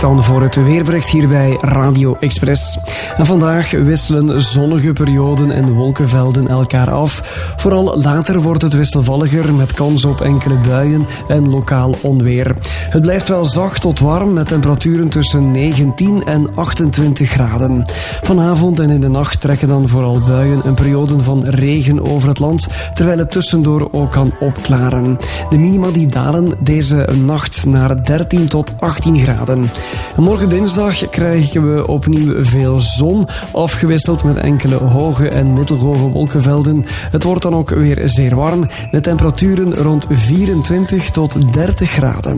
dan voor het weerbericht hier bij Radio Express. En vandaag wisselen zonnige perioden en wolkenvelden elkaar af. Vooral later wordt het wisselvalliger met kans op enkele buien en lokaal onweer. Het blijft wel zacht tot warm met temperaturen tussen 19 en 28 graden. Vanavond en in de nacht trekken dan vooral buien en perioden van regen over het land, terwijl het tussendoor ook kan opklaren. De minima die dalen deze nacht naar 13 tot 18 graden. En morgen dinsdag krijgen we opnieuw veel zon, afgewisseld met enkele hoge en middelhoge wolkenvelden. Het wordt dan ook weer zeer warm, met temperaturen rond 24 tot 30 graden.